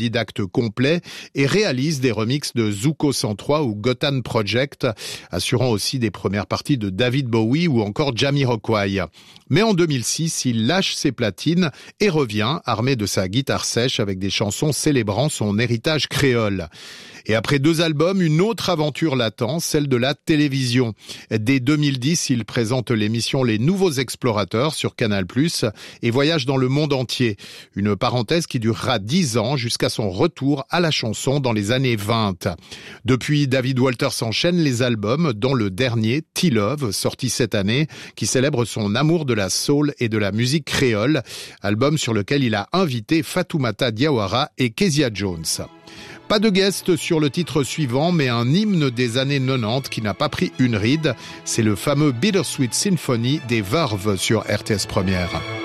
autodidacte complet et réalise des remixes de Zuko 103 ou Gotan Project, assurant aussi des premières parties de David Bowie ou encore Jamiroquai. Mais en 2006, il lâche ses platines et revient armé de sa guitare sèche avec des chansons célébrant son héritage créole. Et après 2 albums, une autre aventure l'attend, celle de la télévision. Dès 2010, il présente l'émission Les Nouveaux Explorateurs sur Canal+ et voyage dans le monde entier. Une parenthèse qui durera 10 ans jusqu'à son retour à la chanson dans les années 20. Depuis, David Walters enchaîne les albums, dont le dernier, T-Love, sorti cette année, qui célèbre son amour de la soul et de la musique créole, album sur lequel il a invité Fatoumata Diawara et Kezia Jones. Pas de guest sur le titre suivant, mais un hymne des années 90 qui n'a pas pris une ride. C'est le fameux Bittersweet Symphony des Verve sur RTS Première.